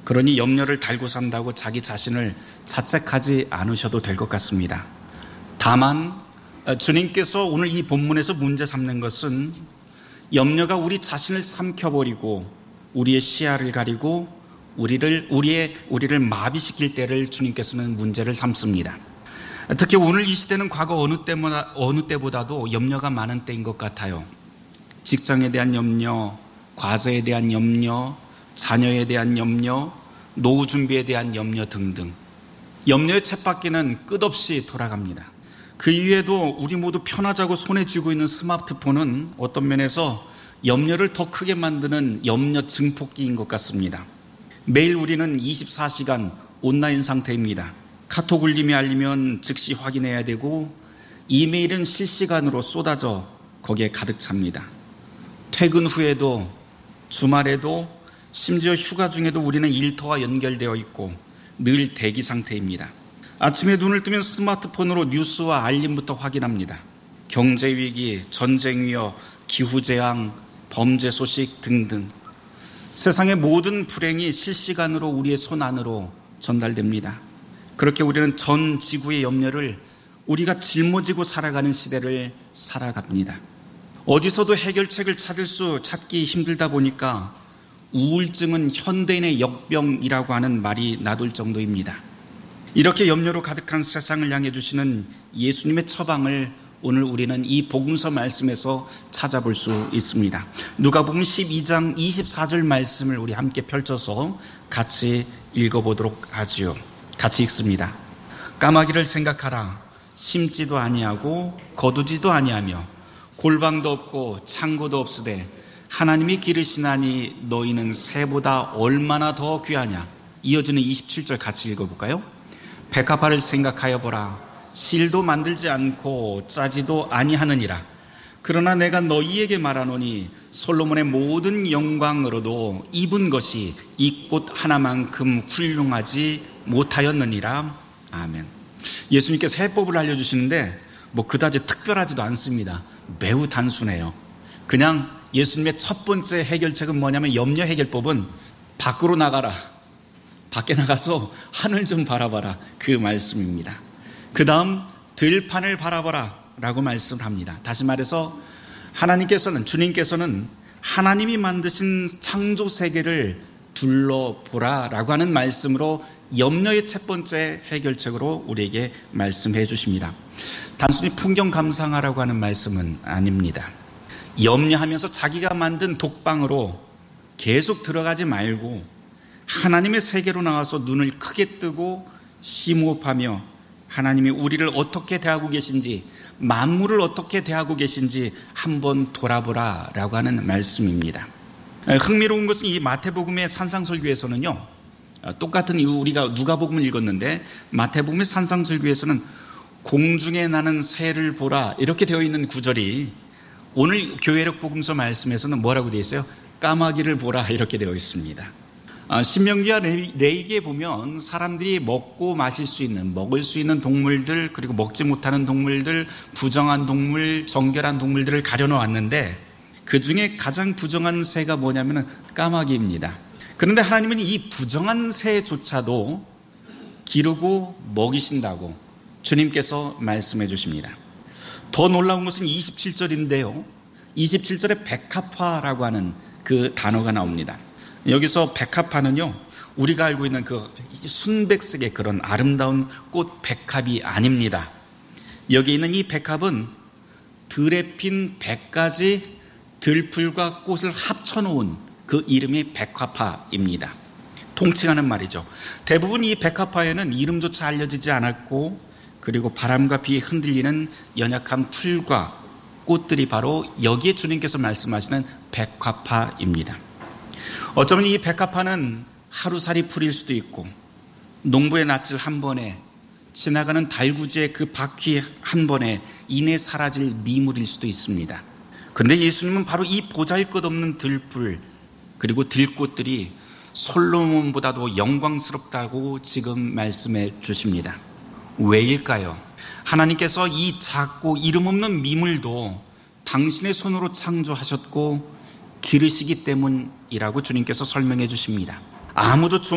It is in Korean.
그러니 염려를 달고 산다고 자기 자신을 자책하지 않으셔도 될 것 같습니다. 다만 주님께서 오늘 이 본문에서 문제 삼는 것은 염려가 우리 자신을 삼켜버리고 우리의 시야를 가리고 우리를 마비시킬 때를 주님께서는 문제를 삼습니다. 특히 오늘 이 시대는 과거 어느 때보다도 염려가 많은 때인 것 같아요. 직장에 대한 염려, 과제에 대한 염려, 자녀에 대한 염려, 노후 준비에 대한 염려 등등. 염려의 쳇바퀴는 끝없이 돌아갑니다. 그 이외에도 우리 모두 편하자고 손에 쥐고 있는 스마트폰은 어떤 면에서 염려를 더 크게 만드는 염려 증폭기인 것 같습니다. 매일 우리는 24시간 온라인 상태입니다. 카톡 울림이 알리면 즉시 확인해야 되고 이메일은 실시간으로 쏟아져 거기에 가득 찹니다. 퇴근 후에도 주말에도 심지어 휴가 중에도 우리는 일터와 연결되어 있고 늘 대기 상태입니다. 아침에 눈을 뜨면 스마트폰으로 뉴스와 알림부터 확인합니다. 경제위기, 전쟁 위협, 기후재앙, 범죄 소식 등등 세상의 모든 불행이 실시간으로 우리의 손 안으로 전달됩니다. 그렇게 우리는 전 지구의 염려를 우리가 짊어지고 살아가는 시대를 살아갑니다. 어디서도 해결책을 찾기 힘들다 보니까 우울증은 현대인의 역병이라고 하는 말이 나돌 정도입니다. 이렇게 염려로 가득한 세상을 향해 주시는 예수님의 처방을 오늘 우리는 이 복음서 말씀에서 찾아볼 수 있습니다. 누가복음 12장 24절 말씀을 우리 함께 펼쳐서 같이 읽어보도록 하지요. 같이 읽습니다. 까마귀를 생각하라. 심지도 아니하고 거두지도 아니하며 골방도 없고 창고도 없으되 하나님이 기르시나니 너희는 새보다 얼마나 더 귀하냐. 이어지는 27절 같이 읽어볼까요? 백합화를 생각하여 보라. 실도 만들지 않고 짜지도 아니하느니라. 그러나 내가 너희에게 말하노니 솔로몬의 모든 영광으로도 입은 것이 이 꽃 하나만큼 훌륭하지 못하였느니라. 아멘. 예수님께서 해법을 알려주시는데 그다지 특별하지도 않습니다. 매우 단순해요. 그냥 예수님의 첫 번째 해결책은 뭐냐면 염려 해결법은 밖으로 나가라. 밖에 나가서 하늘 좀 바라봐라. 그 말씀입니다. 그 다음 들판을 바라봐라 라고 말씀을 합니다. 다시 말해서 주님께서는 하나님이 만드신 창조 세계를 둘러보라 라고 하는 말씀으로 염려의 첫 번째 해결책으로 우리에게 말씀해 주십니다. 단순히 풍경 감상하라고 하는 말씀은 아닙니다. 염려하면서 자기가 만든 독방으로 계속 들어가지 말고 하나님의 세계로 나와서 눈을 크게 뜨고 심호흡하며 하나님이 우리를 어떻게 대하고 계신지, 만물을 어떻게 대하고 계신지 한번 돌아보라 라고 하는 말씀입니다. 흥미로운 것은 이 마태복음의 산상설교에서는요, 똑같은 우리가 누가복음을 읽었는데 마태복음의 산상설교에서는 공중에 나는 새를 보라 이렇게 되어 있는 구절이 오늘 교회력 복음서 말씀에서는 뭐라고 되어 있어요? 까마귀를 보라 이렇게 되어 있습니다. 신명기와 레위기에 보면 사람들이 먹을 수 있는 동물들, 그리고 먹지 못하는 동물들, 부정한 동물, 정결한 동물들을 가려놓았는데 그 중에 가장 부정한 새가 뭐냐면 까마귀입니다. 그런데 하나님은 이 부정한 새조차도 기르고 먹이신다고 주님께서 말씀해 주십니다. 더 놀라운 것은 27절인데요. 27절에 백합화라고 하는 그 단어가 나옵니다. 여기서 백합화는요, 우리가 알고 있는 그 순백색의 그런 아름다운 꽃 백합이 아닙니다. 여기 있는 이 백합은 들에 핀 100가지 들풀과 꽃을 합쳐놓은 그 이름이 백합화입니다. 통칭하는 말이죠. 대부분 이 백합화에는 이름조차 알려지지 않았고, 그리고 바람과 비에 흔들리는 연약한 풀과 꽃들이 바로 여기에 주님께서 말씀하시는 백합화입니다. 어쩌면 이 백합화는 하루살이 풀일 수도 있고, 농부의 낯을 한 번에, 지나가는 달구지의 그 바퀴 한 번에 인해 사라질 미물일 수도 있습니다. 그런데 예수님은 바로 이 보잘것없는 들풀 그리고 들꽃들이 솔로몬보다도 영광스럽다고 지금 말씀해 주십니다. 왜일까요? 하나님께서 이 작고 이름 없는 미물도 당신의 손으로 창조하셨고 기르시기 때문이라고 주님께서 설명해 주십니다. 아무도